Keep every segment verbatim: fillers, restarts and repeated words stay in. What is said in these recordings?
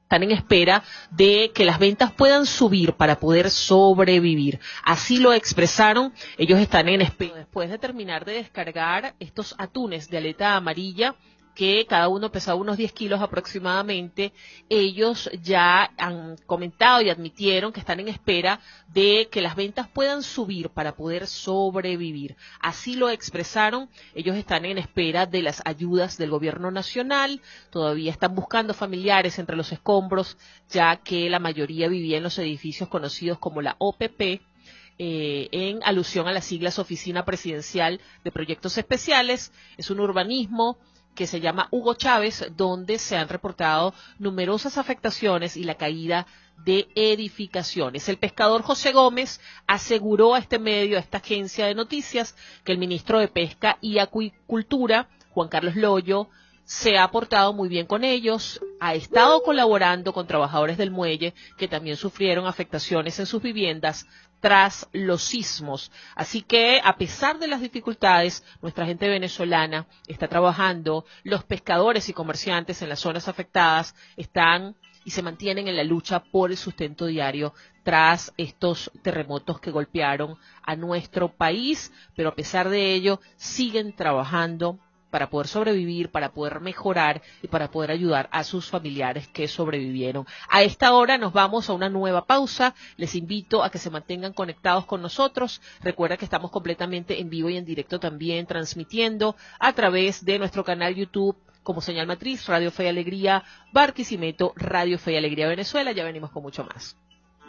están en espera de que las ventas puedan subir para poder sobrevivir. Así lo expresaron. Ellos están en espera después de terminar de descargar estos atunes de aleta amarilla, que cada uno pesaba unos diez kilos aproximadamente. Ellos ya han comentado y admitieron que están en espera de que las ventas puedan subir para poder sobrevivir. Así lo expresaron. Ellos están en espera de las ayudas del gobierno nacional. Todavía están buscando familiares entre los escombros, ya que la mayoría vivía en los edificios conocidos como la O P P, Eh, en alusión a las siglas Oficina Presidencial de Proyectos Especiales. Es un urbanismo que se llama Hugo Chávez, donde se han reportado numerosas afectaciones y la caída de edificaciones. El pescador José Gómez aseguró a este medio, a esta agencia de noticias, que el ministro de Pesca y Acuicultura, Juan Carlos Loyo, se ha portado muy bien con ellos, ha estado colaborando con trabajadores del muelle que también sufrieron afectaciones en sus viviendas tras los sismos. Así que, a pesar de las dificultades, nuestra gente venezolana está trabajando. Los pescadores y comerciantes en las zonas afectadas están y se mantienen en la lucha por el sustento diario tras estos terremotos que golpearon a nuestro país, pero a pesar de ello siguen trabajando para poder sobrevivir, para poder mejorar y para poder ayudar a sus familiares que sobrevivieron. A esta hora nos vamos a una nueva pausa. Les invito a que se mantengan conectados con nosotros. Recuerda que estamos completamente en vivo y en directo también, transmitiendo a través de nuestro canal YouTube como señal matriz, Radio Fe y Alegría, Barquisimeto, Radio Fe y Alegría Venezuela. Ya venimos con mucho más.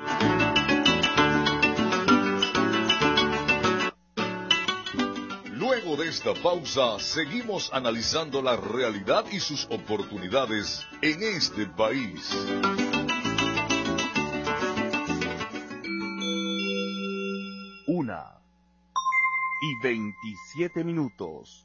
Luego de esta pausa, seguimos analizando la realidad y sus oportunidades en este país. Una y veintisiete minutos.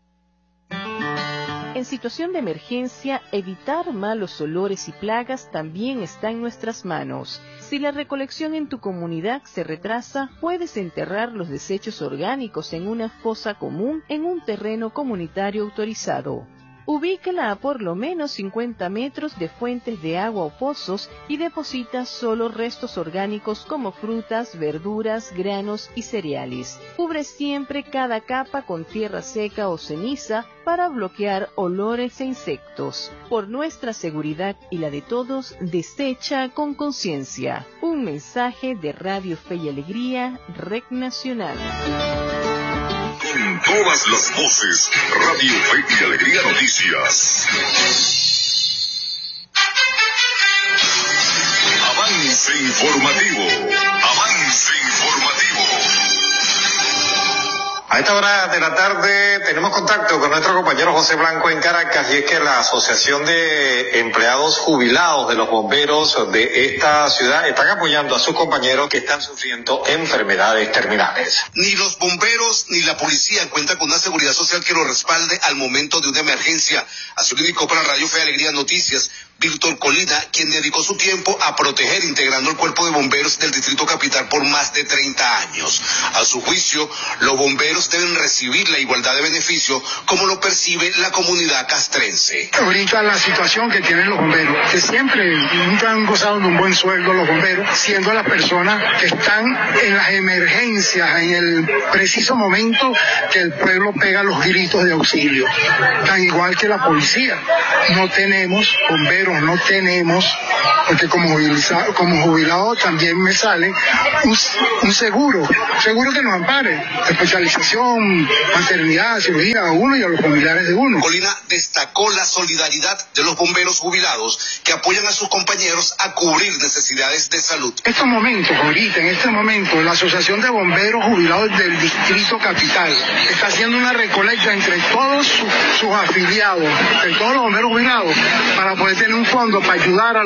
En situación de emergencia, evitar malos olores y plagas también está en nuestras manos. Si la recolección en tu comunidad se retrasa, puedes enterrar los desechos orgánicos en una fosa común en un terreno comunitario autorizado. Ubícala a por lo menos cincuenta metros de fuentes de agua o pozos y deposita solo restos orgánicos como frutas, verduras, granos y cereales. Cubre siempre cada capa con tierra seca o ceniza para bloquear olores e insectos. Por nuestra seguridad y la de todos, desecha con conciencia. Un mensaje de Radio Fe y Alegría, Red Nacional. Con todas las voces, Radio Fe y Alegría Noticias. Avance informativo. Avance informativo. A esta hora de la tarde tenemos contacto con nuestro compañero José Blanco en Caracas, y es que la Asociación de Empleados Jubilados de los Bomberos de esta ciudad están apoyando a sus compañeros que están sufriendo enfermedades terminales. Ni los bomberos ni la policía cuentan con una seguridad social que los respalde al momento de una emergencia. Así lo indicó para Radio Fe y Alegría Noticias Víctor Colina, quien dedicó su tiempo a proteger integrando el cuerpo de bomberos del Distrito Capital por más de treinta años. A su juicio, los bomberos deben recibir la igualdad de beneficios como lo percibe la comunidad castrense. Ahorita la situación que tienen los bomberos, que siempre nunca han gozado de un buen sueldo los bomberos, siendo las personas que están en las emergencias, en el preciso momento que el pueblo pega los gritos de auxilio. Tan igual que la policía. No tenemos bomberos, no tenemos, porque como jubilado, como jubilado también me sale un, un seguro, un seguro que nos ampare, especialización, maternidad, cirugía a uno y a los familiares de uno. Colina destacó la solidaridad de los bomberos jubilados que apoyan a sus compañeros a cubrir necesidades de salud. En estos momentos, ahorita, en este momento, la Asociación de Bomberos Jubilados del Distrito Capital está haciendo una recolecta entre todos sus, sus afiliados, entre todos los bomberos jubilados, para poder tener un fondo para ayudar a los bomberos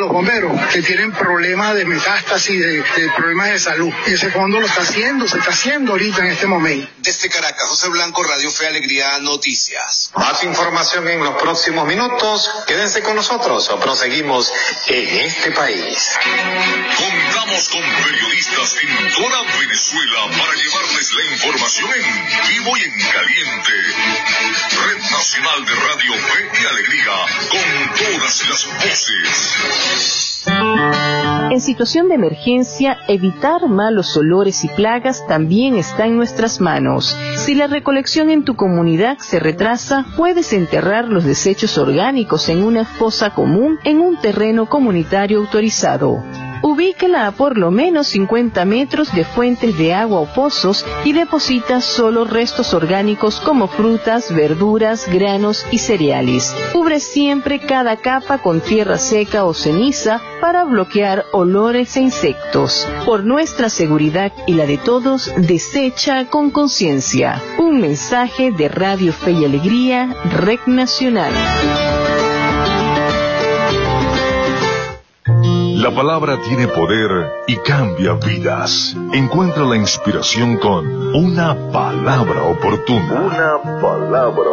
otros que tienen problemas de metástasis, de, de problemas de salud. Y ese fondo lo está haciendo, se está haciendo ahorita en este momento. Desde Caracas, José Blanco, Radio Fe y Alegría Noticias. Más información en los próximos minutos. Quédense con nosotros. Proseguimos en este país. Contamos con periodistas en toda Venezuela para llevarles la información en vivo y en caliente. Red Nacional de Radio Fe y Alegría, con todas las voces. En situación de emergencia, evitar malos olores y plagas también está en nuestras manos. Si la recolección en tu comunidad se retrasa, puedes enterrar los desechos orgánicos en una fosa común en un terreno comunitario autorizado. Ubíquela a por lo menos cincuenta metros de fuentes de agua o pozos y deposita solo restos orgánicos como frutas, verduras, granos y cereales. Cubre siempre cada capa con tierra seca o ceniza para bloquear olores e insectos. Por nuestra seguridad y la de todos, desecha con conciencia. Un mensaje de Radio Fe y Alegría, Red Nacional. La palabra tiene poder y cambia vidas. Encuentra la inspiración con una palabra oportuna. Una palabra